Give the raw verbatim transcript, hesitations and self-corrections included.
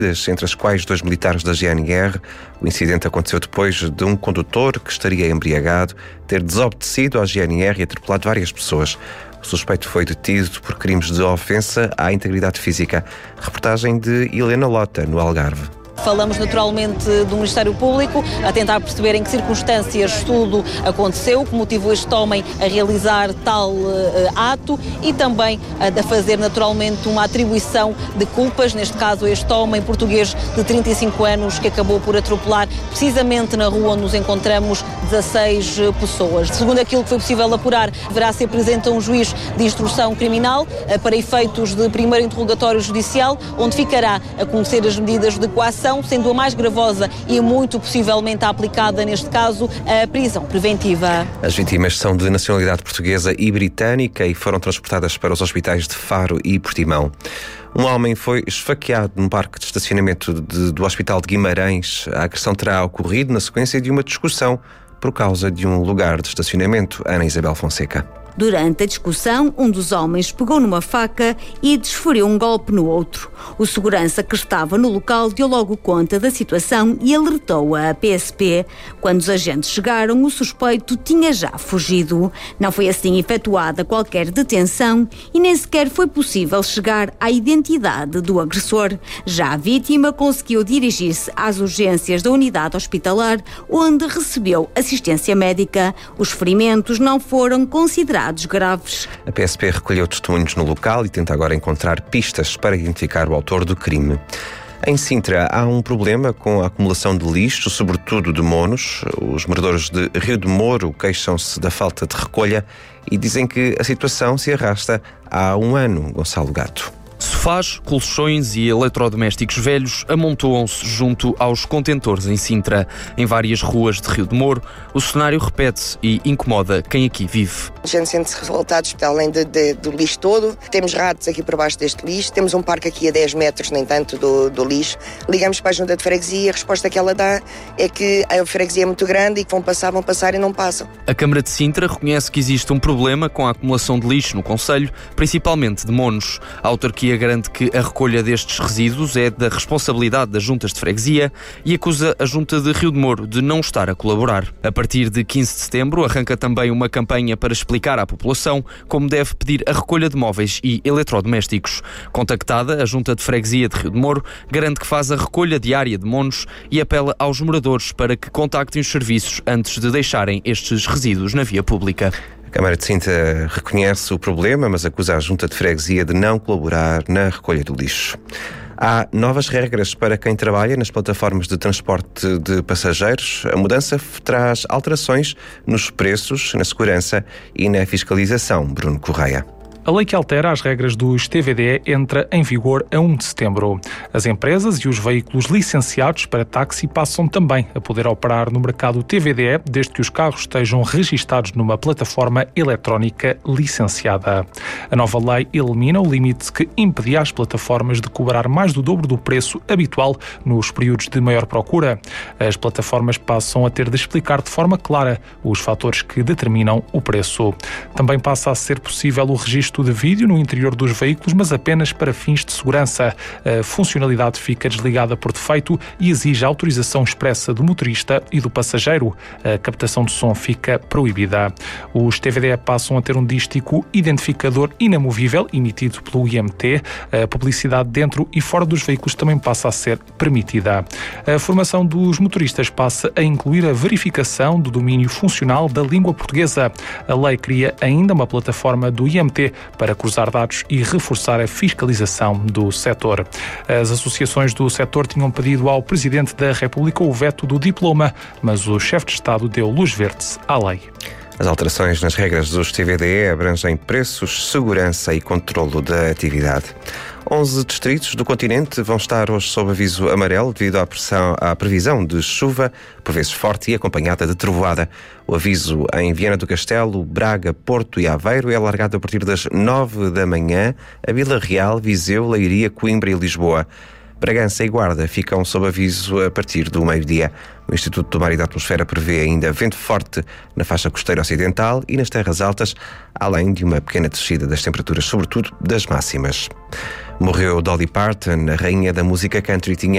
entre as quais dois militares da G N R. O incidente aconteceu depois de um condutor que estaria embriagado ter desobedecido à G N R e atropelar várias pessoas. O suspeito foi detido por crimes de ofensa à integridade física. Reportagem de Helena Lota, no Algarve. Falamos naturalmente do Ministério Público, a tentar perceber em que circunstâncias tudo aconteceu, que motivou este homem a realizar tal uh, ato e também uh, a fazer naturalmente uma atribuição de culpas, neste caso este homem português de trinta e cinco anos que acabou por atropelar precisamente na rua onde nos encontramos dezasseis pessoas. Segundo aquilo que foi possível apurar, deverá ser presente a um juiz de instrução criminal uh, para efeitos de primeiro interrogatório judicial, onde ficará a conhecer as medidas de coação, sendo a mais gravosa e muito possivelmente aplicada, neste caso, a prisão preventiva. As vítimas são de nacionalidade portuguesa e britânica e foram transportadas para os hospitais de Faro e Portimão. Um homem foi esfaqueado num parque de estacionamento de, do Hospital de Guimarães. A agressão terá ocorrido na sequência de uma discussão por causa de um lugar de estacionamento. Ana Isabel Fonseca. Durante a discussão, um dos homens pegou numa faca e desferiu um golpe no outro. O segurança que estava no local deu logo conta da situação e alertou a P S P. Quando os agentes chegaram, o suspeito tinha já fugido. Não foi assim efetuada qualquer detenção e nem sequer foi possível chegar à identidade do agressor. Já a vítima conseguiu dirigir-se às urgências da unidade hospitalar, onde recebeu assistência médica. Os ferimentos não foram considerados graves. A P S P recolheu testemunhos no local e tenta agora encontrar pistas para identificar o autor do crime. Em Sintra há um problema com a acumulação de lixo, sobretudo de monos. Os moradores de Rio de Moro queixam-se da falta de recolha e dizem que a situação se arrasta há um ano. Gonçalo Gato. Sofás, colchões e eletrodomésticos velhos amontoam-se junto aos contentores em Sintra. Em várias ruas de Rio de Moro, o cenário repete-se e incomoda quem aqui vive. A gente sente-se revoltados, além de, de, do lixo todo. Temos ratos aqui por baixo deste lixo, temos um parque aqui a dez metros, nem tanto, do, do lixo. Ligamos para a junta de freguesia e a resposta que ela dá é que a freguesia é muito grande e que vão passar, vão passar e não passam. A Câmara de Sintra reconhece que existe um problema com a acumulação de lixo no concelho, principalmente de monos. A autarquia garante que a recolha destes resíduos é da responsabilidade das juntas de freguesia e acusa a Junta de Rio de Moro de não estar a colaborar. A partir de quinze de setembro arranca também uma campanha para explicar à população como deve pedir a recolha de móveis e eletrodomésticos. Contactada, a Junta de Freguesia de Rio de Moro garante que faz a recolha diária de monos e apela aos moradores para que contactem os serviços antes de deixarem estes resíduos na via pública. A Câmara de Sintra reconhece o problema, mas acusa a Junta de Freguesia de não colaborar na recolha do lixo. Há novas regras para quem trabalha nas plataformas de transporte de passageiros. A mudança traz alterações nos preços, na segurança e na fiscalização. Bruno Correia. A lei que altera as regras dos T V D entra em vigor a primeiro de setembro. As empresas e os veículos licenciados para táxi passam também a poder operar no mercado T V D, desde que os carros estejam registados numa plataforma eletrónica licenciada. A nova lei elimina o limite que impedia as plataformas de cobrar mais do dobro do preço habitual nos períodos de maior procura. As plataformas passam a ter de explicar de forma clara os fatores que determinam o preço. Também passa a ser possível o registro de vídeo no interior dos veículos, mas apenas para fins de segurança. A funcionalidade fica desligada por defeito e exige a autorização expressa do motorista e do passageiro. A captação de som fica proibida. Os T V D passam a ter um dístico identificador inamovível emitido pelo I M T. A publicidade dentro e fora dos veículos também passa a ser permitida. A formação dos motoristas passa a incluir a verificação do domínio funcional da língua portuguesa. A lei cria ainda uma plataforma do I M T para cruzar dados e reforçar a fiscalização do setor. As associações do setor tinham pedido ao Presidente da República o veto do diploma, mas o chefe de Estado deu luz verde à lei. As alterações nas regras dos T V D abrangem preços, segurança e controlo da atividade. onze distritos do continente vão estar hoje sob aviso amarelo devido à, pressão, à previsão de chuva, por vezes forte e acompanhada de trovoada. O aviso em Viana do Castelo, Braga, Porto e Aveiro é alargado a partir das nove da manhã a Vila Real, Viseu, Leiria, Coimbra e Lisboa. Bragança e Guarda ficam sob aviso a partir do meio-dia. O Instituto do Mar e da Atmosfera prevê ainda vento forte na faixa costeira ocidental e nas terras altas, além de uma pequena descida das temperaturas, sobretudo das máximas. Morreu Dolly Parton, a rainha da música country. Tinha